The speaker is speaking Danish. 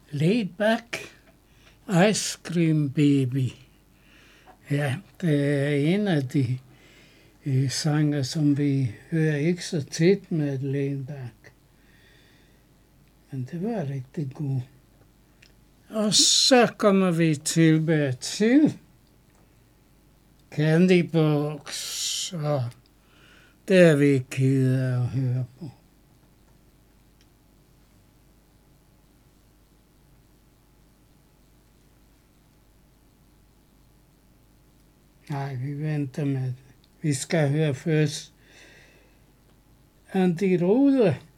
Laid Back, Ice Cream Baby. Ja, det er en af de sange, som vi hører ikke så tit med Laid Back. Men det var rigtig god. Og så kommer vi tilbage til Candy Box, og det er vi kede af at høre på. Nej, vi venter med det. Vi skal høre først Andy Rode.